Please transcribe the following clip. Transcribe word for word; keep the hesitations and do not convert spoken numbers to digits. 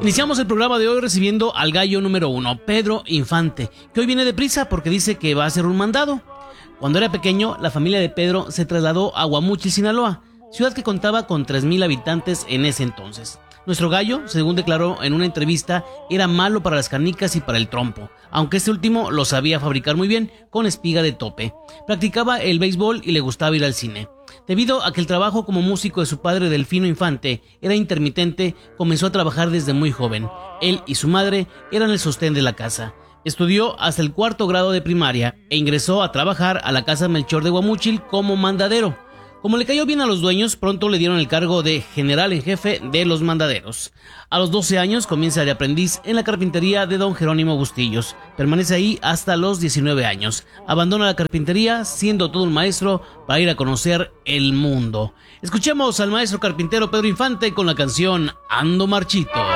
Iniciamos el programa de hoy recibiendo al gallo número uno, Pedro Infante, que hoy viene deprisa porque dice que va a hacer un mandado. Cuando era pequeño, la familia de Pedro se trasladó a Guamúchil, Sinaloa, ciudad que contaba con tres mil habitantes en ese entonces. Nuestro gallo, según declaró en una entrevista, era malo para las canicas y para el trompo, aunque este último lo sabía fabricar muy bien con espiga de tope. Practicaba el béisbol y le gustaba ir al cine. Debido a que el trabajo como músico de su padre Delfino Infante era intermitente, comenzó a trabajar desde muy joven. Él y su madre eran el sostén de la casa. Estudió hasta el cuarto grado de primaria e ingresó a trabajar a la casa Melchor de Guamúchil como mandadero. Como le cayó bien a los dueños, pronto le dieron el cargo de general en jefe de los mandaderos. A los doce años comienza de aprendiz en la carpintería de don Jerónimo Bustillos. Permanece ahí hasta los diecinueve años. Abandona la carpintería siendo todo un maestro para ir a conocer el mundo. Escuchemos al maestro carpintero Pedro Infante con la canción Ando Marchito.